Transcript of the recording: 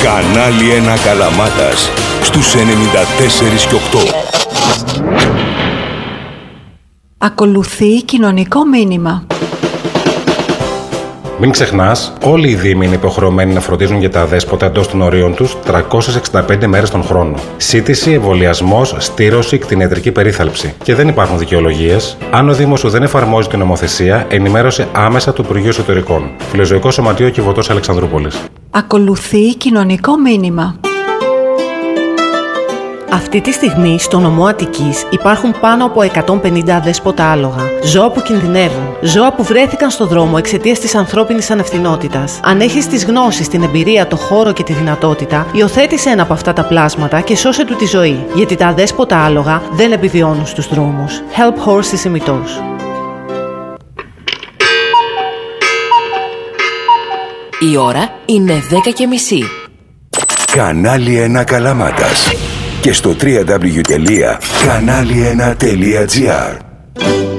Κανάλι 1 Καλαμάτας στους 94 και 8. Ακολουθεί κοινωνικό μήνυμα. Μην ξεχνάς, όλοι οι δήμοι είναι υποχρεωμένοι να φροντίζουν για τα αδέσποτα εντός των ορίων τους 365 μέρες τον χρόνο. Σύντηση, εμβολιασμός, στήρωση, κτηνιατρική περίθαλψη. Και δεν υπάρχουν δικαιολογίες. Αν ο Δήμος σου δεν εφαρμόζει την νομοθεσία, ενημέρωσε άμεσα το Υπουργείο Εσωτερικών. Φιλοζωικό Σωματείο Κιβωτός Αλεξανδρούπολης. Ακολουθεί κοινωνικό μήνυμα. Αυτή τη στιγμή στο νομό Αττικής υπάρχουν πάνω από 150 αδέσποτα άλογα. Ζώα που κινδυνεύουν. Ζώα που βρέθηκαν στο δρόμο εξαιτίας της ανθρώπινης ανευθυνότητας. Αν έχεις τις γνώσεις, την εμπειρία, το χώρο και τη δυνατότητα, υιοθέτησε ένα από αυτά τα πλάσματα και σώσε του τη ζωή. Γιατί τα αδέσποτα άλογα δεν επιβιώνουν στους δρόμους. Help Horses Ημιτός. Η ώρα είναι 10:30. Κανάλι 1 Καλαμάτας και στο www.kanali1.gr.